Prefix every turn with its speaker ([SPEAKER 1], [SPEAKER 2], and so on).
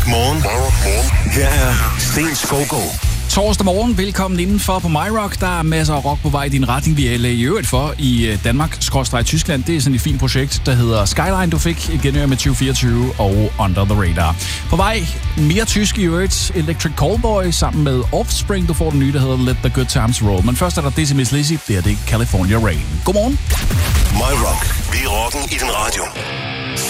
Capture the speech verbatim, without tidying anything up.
[SPEAKER 1] morgen. morgen. Her er Sten Skovgaard.
[SPEAKER 2] Torsdag morgen, velkommen indenfor på MyRock. Der er masser af rock på vej i din retning. Vi er i øvrigt for i Danmark-Tyskland. Det er sådan et fint projekt, der hedder Skyline. Du fik et genhør med tyve fireogtyve og Under the Radar. På vej mere tysk i øvrigt. Electric Callboy sammen med Offspring. Du får den nye, der hedder Let the Good Times Roll. Men først er der Dizzy Miss Lizzy. Det er det California Rain. Godmorgen.
[SPEAKER 1] MyRock. Vi er rocken i din radio.